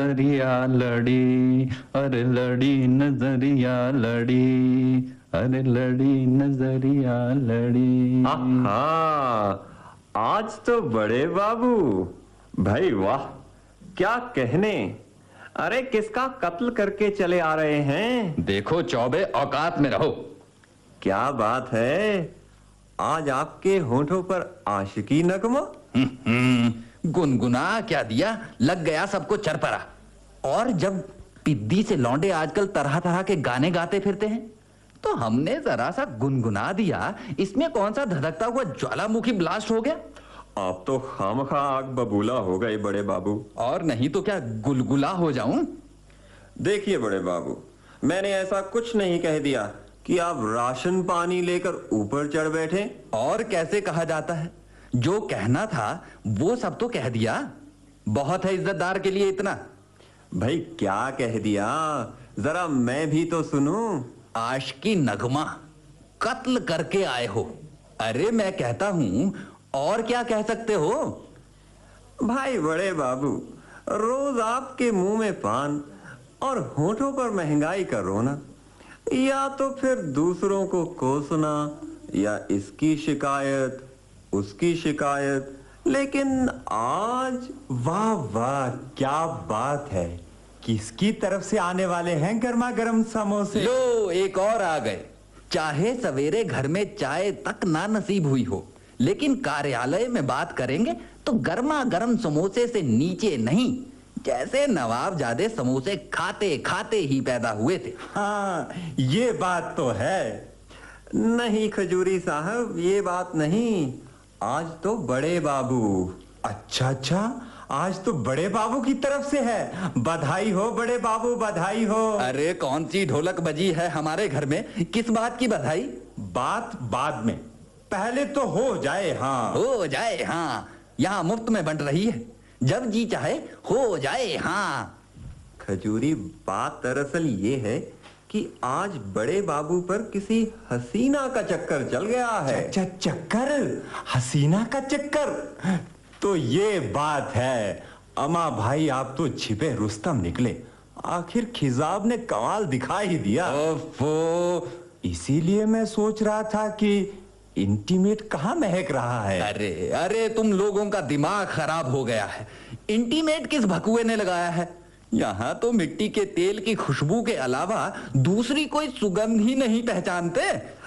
नजरिया लड़ी, अरे लड़ी नजरिया लड़ी, अरे लड़ी नजरिया लड़ी। आहा, आज तो बड़े बाबू, भाई वाह, क्या कहने। अरे किसका कत्ल करके चले आ रहे हैं? देखो चौबे, औकात में रहो। क्या बात है, आज आपके होठों पर आशिकी नगमा? गुनगुना क्या दिया, लग गया सबको चरपरा। और जब पिद्दी से लौंडे आजकल तरह तरह के गाने गाते फिरते हैं तो हमने जरा सा गुनगुना दिया, इसमें कौन सा धधकता हुआ ज्वालामुखी ब्लास्ट हो गया। आप तो खामखा आग बबूला हो गए बड़े बाबू। और नहीं तो क्या गुलगुला हो जाऊं? देखिए बड़े बाबू, मैंने ऐसा कुछ नहीं कह दिया कि आप राशन पानी लेकर ऊपर चढ़ बैठे। और कैसे कहा जाता है, जो कहना था वो सब तो कह दिया। बहुत है इज्जतदार के लिए इतना। भाई क्या कह दिया, जरा मैं भी तो सुनूं। आशिकी नगमा, कत्ल करके आए हो। अरे मैं कहता हूं, और क्या कह सकते हो? भाई बड़े बाबू, रोज आपके मुंह में पान और होठों पर महंगाई का रोना, या तो फिर दूसरों को कोसना, या इसकी शिकायत उसकी शिकायत। लेकिन आज वाह वाह, क्या बात है। किसकी तरफ से आने वाले हैं गर्मा गर्म समोसे? लो, एक और आ गए। चाहे सवेरे घर में चाय तक ना नसीब हुई हो, लेकिन कार्यालय में बात करेंगे तो गर्मा गर्म समोसे से नीचे नहीं। जैसे नवाबजादे समोसे खाते खाते ही पैदा हुए थे। हाँ, ये बात तो है। नहीं खजूरी साहब, ये बात नहीं। आज तो बड़े बाबू। अच्छा अच्छा, आज तो बड़े बाबू की तरफ से है। बधाई हो बड़े बाबू, बधाई हो। अरे कौन सी ढोलक बजी है हमारे घर में, किस बात की बधाई? बात बाद में, पहले तो हो जाए। हाँ हो जाए हाँ, यहाँ मुफ्त में बंट रही है। जब जी चाहे हो जाए हाँ। खजूरी, बात दरअसल ये है कि आज बड़े बाबू पर किसी हसीना का चक्कर चल गया है। चक्कर? हसीना का चक्कर? तो ये बात है। अमा भाई, आप तो छिपे रुस्तम निकले। आखिर खिजाब ने कमाल दिखा ही दिया। ओफो, इसीलिए मैं सोच रहा था कि इंटीमेट कहाँ महक रहा है। अरे अरे, तुम लोगों का दिमाग खराब हो गया है। इंटीमेट किस भकुए ने लगाया है? यहाँ तो मिट्टी के तेल की खुशबू के अलावा दूसरी कोई सुगंध ही नहीं पहचानते।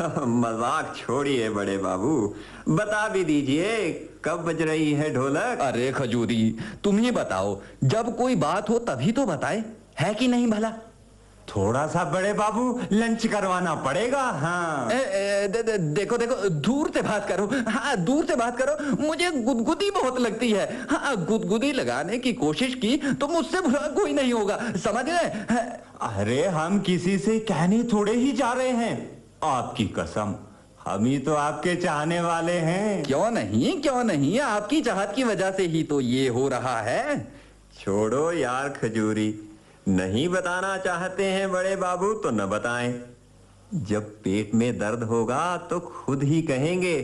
मजाक छोड़िए बड़े बाबू, बता भी दीजिए कब बज रही है ढोलक? अरे खजूरी, तुम ही बताओ, जब कोई बात हो तभी तो बताए, है कि नहीं भला? थोड़ा सा बड़े बाबू लंच करवाना पड़ेगा। हाँ देखो देखो, दूर से बात करो। हाँ, दूर से बात करो, मुझे गुदगुदी बहुत लगती है। हाँ, गुदगुदी लगाने की कोशिश की तो मुझसे बुरा कोई नहीं होगा, समझ गए? अरे हम किसी से कहने थोड़े ही जा रहे हैं। आपकी कसम, हम ही तो आपके चाहने वाले हैं। क्यों नहीं, क्यों नहीं, आपकी चाहत की वजह से ही तो ये हो रहा है। छोड़ो यार खजूरी, नहीं बताना चाहते हैं बड़े बाबू तो न बताएं। जब पेट में दर्द होगा तो खुद ही कहेंगे।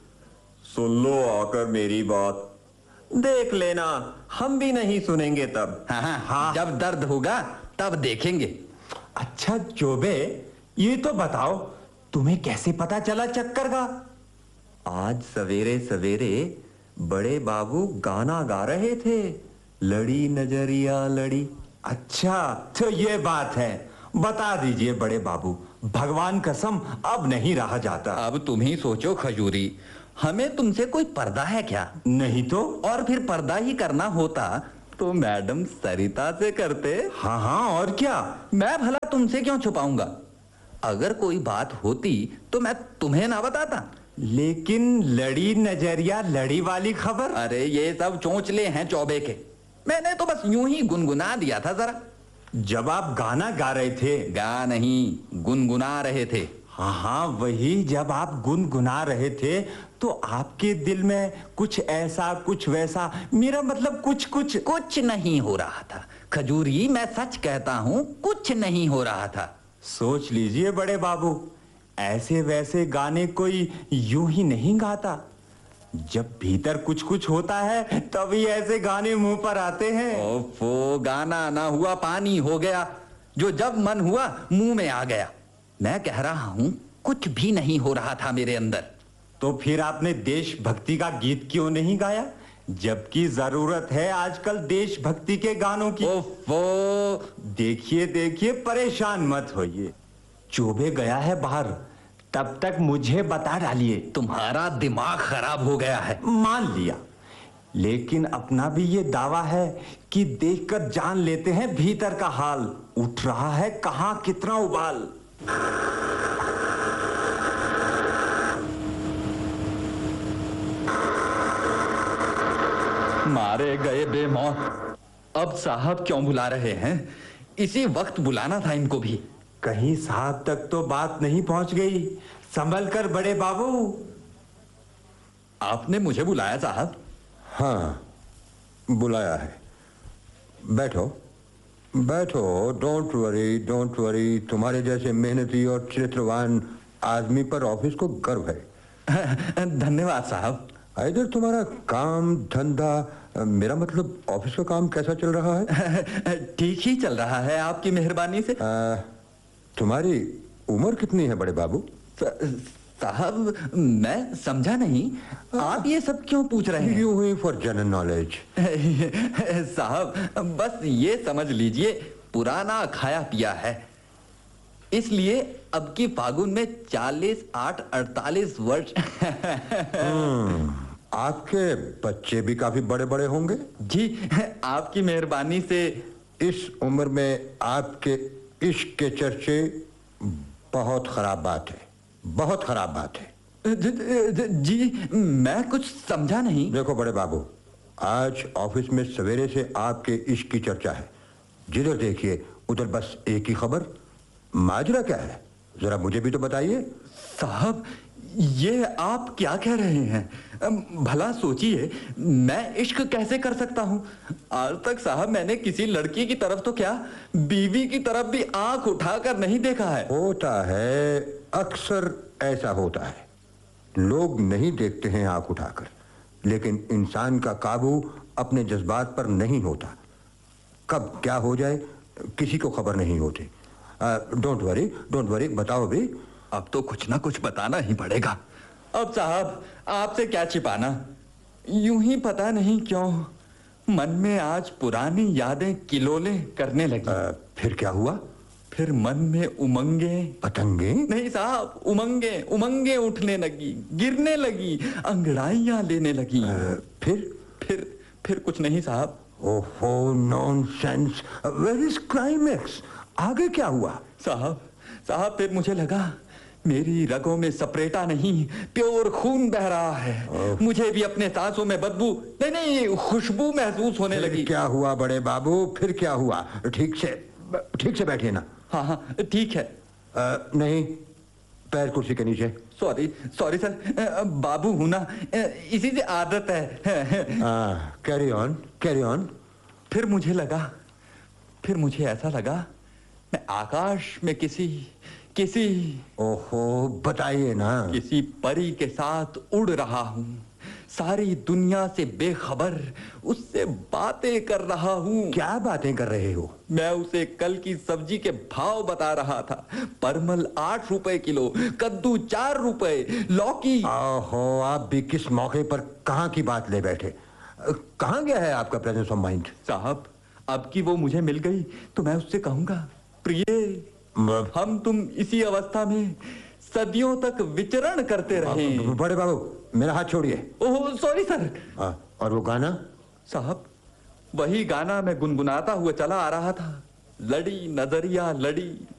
सुन लो आकर मेरी बात, देख लेना हम भी नहीं सुनेंगे तब। हाँ, जब दर्द होगा तब देखेंगे। अच्छा चोबे, ये तो बताओ, तुम्हें कैसे पता चला चक्कर का? आज सवेरे सवेरे बड़े बाबू गाना गा रहे थे, लड़ी नजरिया लड़ी। अच्छा, तो ये बात है। बता दीजिए बड़े बाबू, भगवान कसम अब नहीं रहा जाता। अब तुम ही सोचो खजूरी, हमें तुमसे कोई पर्दा है क्या? नहीं तो? और फिर पर्दा ही करना होता तो मैडम सरिता से करते। हाँ हाँ, और क्या। मैं भला तुमसे क्यों छुपाऊंगा? अगर कोई बात होती तो मैं तुम्हें ना बताता। लेकिन लड़ी नजरिया लड़ी वाली खबर? अरे ये सब चोंचले हैं चौबे के, मैंने तो बस यूं ही गुनगुना दिया था जरा। जब आप गाना गा रहे थे? गा नहीं, गुनगुना रहे थे। हाँ हाँ वही, जब आप गुनगुना रहे थे तो आपके दिल में कुछ ऐसा कुछ वैसा, मेरा मतलब कुछ नहीं हो रहा था खजूरी, मैं सच कहता हूँ, कुछ नहीं हो रहा था। सोच लीजिए बड़े बाबू, ऐसे वैसे गाने कोई यूं ही नहीं गाता। जब भीतर कुछ कुछ होता है तभी ऐसे गाने मुंह पर आते हैं। ओफो, गाना ना हुआ पानी हो गया, जो जब मन हुआ मुंह में आ गया। मैं कह रहा हूं कुछ भी नहीं हो रहा था मेरे अंदर। तो फिर आपने देशभक्ति का गीत क्यों नहीं गाया, जबकि जरूरत है आजकल देशभक्ति के गानों की। ओफो, देखिए देखिए, परेशान मत होइए। चोबे गया है बाहर, तब तक मुझे बता डालिए। तुम्हारा दिमाग खराब हो गया है। मान लिया, लेकिन अपना भी ये दावा है कि देखकर जान लेते हैं भीतर का हाल। उठ रहा है कहां कितना उबाल। मारे गए बेमौत। अब साहब क्यों बुला रहे हैं? इसी वक्त बुलाना था इनको भी। कहीं साहब तक तो बात नहीं पहुंच गई। संभल कर बड़े बाबू। आपने मुझे बुलाया साहब? हाँ, बुलाया है। बैठो बैठो, डोंट वरी। तुम्हारे जैसे मेहनती और चरित्रवान आदमी पर ऑफिस को गर्व है। धन्यवाद साहब। इधर तुम्हारा काम धंधा, मेरा मतलब ऑफिस का काम कैसा चल रहा है? ठीक ही चल रहा है आपकी मेहरबानी से। तुम्हारी उम्र कितनी है बड़े बाबू? साहब, मैं समझा नहीं, आप ये सब क्यों पूछ रहे हैं? यूं ही फॉर जनरल नॉलेज। साहब, बस ये समझ लीजिए, पुराना खाया पिया है, इसलिए अब की फागुन में 48 वर्ष। आपके बच्चे भी काफी बड़े बड़े होंगे? जी, आपकी मेहरबानी से। इस उम्र में आपके इश्क के चर्चे बहुत खराब बात है, बहुत खराब बात है। जी, मैं कुछ समझा नहीं। देखो बड़े बाबू, आज ऑफिस में सवेरे से आपके इश्क की चर्चा है। जिधर देखिए उधर बस एक ही खबर। माजरा क्या है, जरा मुझे भी तो बताइए। साहब, ये आप क्या कह रहे हैं? भला सोचिए, मैं इश्क कैसे कर सकता हूं? आज तक साहब मैंने किसी लड़की की तरफ तो क्या, बीवी की तरफ भी आंख उठाकर नहीं देखा है। होता है, अक्सर ऐसा होता है। लोग नहीं देखते हैं आंख उठाकर, लेकिन इंसान का काबू अपने जज्बात पर नहीं होता। कब क्या हो जाए किसी को खबर नहीं होती। डोंट वरी, बताओ भी। अब तो कुछ ना कुछ बताना ही पड़ेगा। अब साहब, आपसे क्या छिपाना, यूं ही पता नहीं क्यों मन में आज पुरानी यादें किलोले करने लगी। फिर क्या हुआ? फिर मन में उमंगे, पतंगे? नहीं साहब, उमंगे उठने लगी, गिरने लगी, अंगड़ाइयां लेने लगी। फिर कुछ नहीं साहब। ओहो, नॉनसेंस। Where is climax? आगे क्या हुआ? साहब, फिर मुझे लगा मेरी रगों में सपरेटा नहीं, प्योर खून बह रहा है। मुझे भी अपने सांसों में बदबू नहीं, खुशबू महसूस होने लगी। क्या हुआ बड़े बाबू, फिर क्या हुआ? ठीक से बैठिए ना। हाँ, ठीक है। नहीं, पैर कुर्सी के नीचे। सॉरी सर, बाबू हूं ना, इसी से आदत है। Carry on. फिर मुझे ऐसा लगा मैं आकाश में किसी ओहो, बताइए ना। किसी परी के साथ उड़ रहा हूं, सारी दुनिया से बेखबर उससे बातें कर रहा हूं। क्या बातें कर रहे हो? मैं उसे कल की सब्जी के भाव बता रहा था। परमल 8 रुपए किलो, कद्दू 4 रुपए, लौकी। ओहो, आप भी किस मौके पर कहां की बात ले बैठे? कहां गया है आपका प्रेजेंस ऑफ माइंड? साहब, अब की वो मुझे मिल गई तो मैं उससे कहूंगा, प्रिय, हम तुम इसी अवस्था में सदियों तक विचरण करते रहे। बड़े बाबू, मेरा हाथ छोड़िए। ओह, सॉरी सर। और वो गाना? साहब, वही गाना मैं गुनगुनाता हुआ चला आ रहा था। लड़ी नजरिया लड़ी,